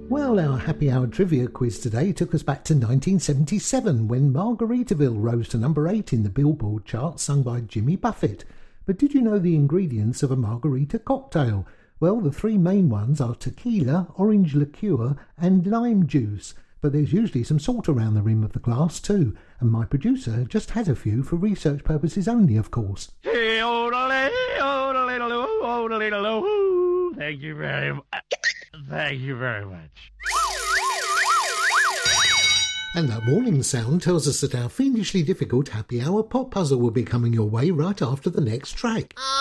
Well, our happy hour trivia quiz today took us back to 1977 when Margaritaville rose to number 8 in the Billboard chart, sung by Jimmy Buffett. But did you know the ingredients of a margarita cocktail? Well, the three main ones are tequila, orange liqueur and lime juice. But there's usually some salt around the rim of the glass too, and my producer just has a few for research purposes only, of course. Thank you very much. Thank you very much. And that warning sound tells us that our fiendishly difficult happy hour pop puzzle will be coming your way right after the next track.